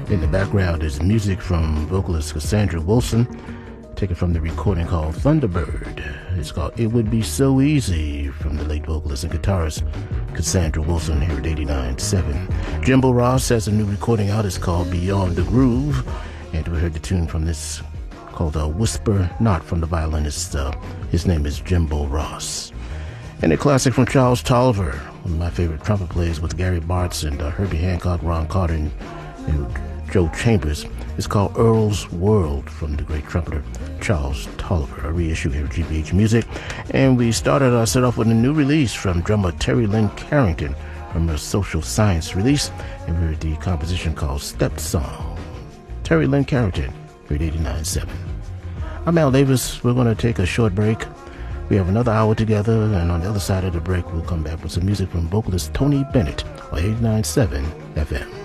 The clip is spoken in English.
In the background is music from vocalist Cassandra Wilson, taken from the recording called Thunderbird. It's called It Would Be So Easy from the late vocalist and guitarist Cassandra Wilson here at 89.7. Jimbo Ross has a new recording out. It's called Beyond the Groove. And we heard the tune from this called Whisper Not from the violinist. His name is Jimbo Ross. And a classic from Charles Tolliver, one of my favorite trumpet players with Gary Bartz and Herbie Hancock, Ron Carter, and Joe Chambers. It's called Earl's World from the great trumpeter Charles Tolliver, a reissue here at GBH Music. And we started our set off with a new release from drummer Terry Lynn Carrington from her Social Science release, and we heard the composition called Step Song. Terry Lynn Carrington, here at 89.7. I'm Al Davis. We're going to take a short break. We have another hour together, and on the other side of the break, we'll come back with some music from vocalist Tony Bennett on 89.7 FM.